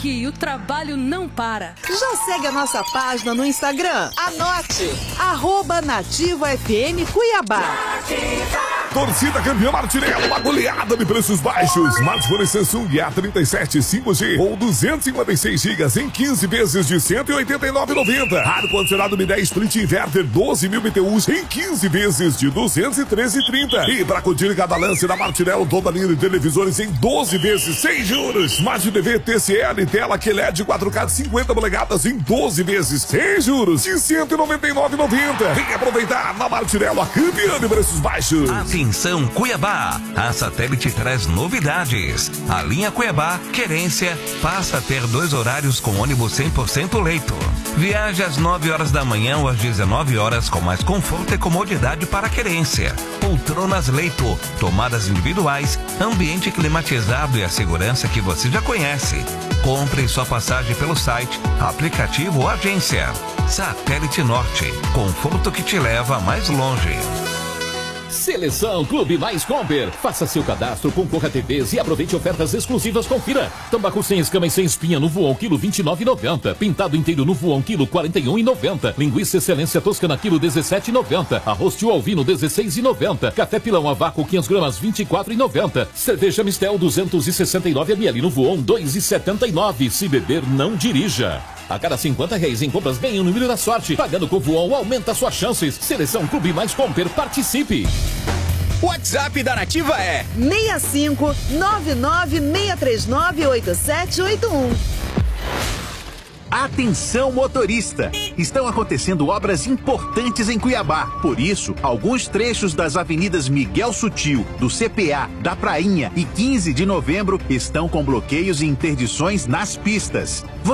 Aqui o trabalho não para. Já segue a nossa página no Instagram? Anote! @NativaFM Cuiabá. Torcida campeã Martinello, uma goleada de preços baixos. Smartphone Samsung A37 5G ou 256 GB em 15 vezes de R$ 189,90. Ar-condicionado Mi 10 Split Inverter 12.000 BTUs em 15 vezes de R$ 213,30. E para curtir cada lance da Martinello, toda a linha de televisores em 12 vezes sem juros. Smart TV TCL, tela QLED 4K de 50 polegadas em 12 vezes sem juros de R$ 199,90. Vem aproveitar na Martinello, a campeã de preços baixos. Atenção Cuiabá, a Satélite traz novidades. A linha Cuiabá Querência passa a ter 2 horários com ônibus 100% leito. Viaje às 9 horas da manhã ou às 19 horas com mais conforto e comodidade para a Querência. Poltronas leito, tomadas individuais, ambiente climatizado e a segurança que você já conhece. Compre sua passagem pelo site, aplicativo ou agência. Satélite Norte, conforto que te leva mais longe. Seleção Clube Mais Comper. Faça seu cadastro, concorra a TVs e aproveite ofertas exclusivas. Confira. Tambacu sem escama e sem espinha no Voon, quilo 29,90. Pintado inteiro no Voon, quilo 41,90. Linguiça Excelência Toscana, quilo 17,90. Arroz tio Alvino, 16,90. Café Pilão a vácuo, 500 gramas, 24,90. Cerveja Mistel, 269 ml no Voon, 2,79. Se beber, não dirija. A cada R$50 em compras, ganhe o número da sorte. Pagando com o Voon, aumenta suas chances. Seleção Clube Mais Comper, participe. O WhatsApp da Nativa é 65 996398781. Atenção motorista! Estão acontecendo obras importantes em Cuiabá. Por isso, alguns trechos das avenidas Miguel Sutil, do CPA, da Prainha e 15 de novembro estão com bloqueios e interdições nas pistas.